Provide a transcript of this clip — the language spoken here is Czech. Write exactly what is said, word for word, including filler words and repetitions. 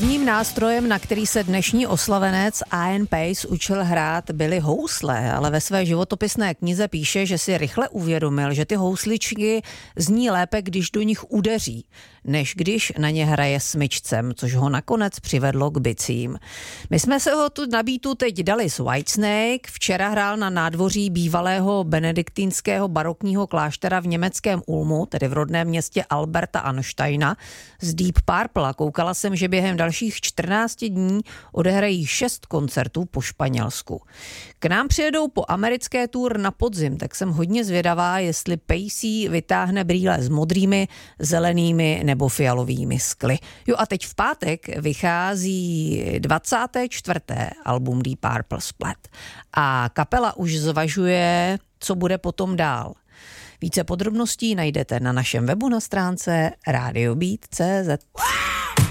Prvním nástrojem, na který se dnešní oslavenec Ian Paice učil hrát, byly housle, ale ve své životopisné knize píše, že si rychle uvědomil, že ty housličky zní lépe, když do nich udeří, než když na ně hraje smyčcem, což ho nakonec přivedlo k bicím. My jsme se ho tu na beatu teď dali s Whitesnake, včera hrál na nádvoří bývalého benediktínského barokního kláštera v německém Ulmu, tedy v rodném městě Alberta Einsteina, z Deep Purple a koukala jsem, že během dalších čtrnácti dní odehrají šest koncertů po Španělsku. K nám přijedou po americké tour na podzim, tak jsem hodně zvědavá, jestli Paice vytáhne brýle s modrými, zelenými nebo fialovými skly. Jo a teď v pátek vychází dvacáté čtvrté album Deep Purple Splat a kapela už zvažuje, co bude potom dál. Více podrobností najdete na našem webu na stránce radio beat tečka cé zet.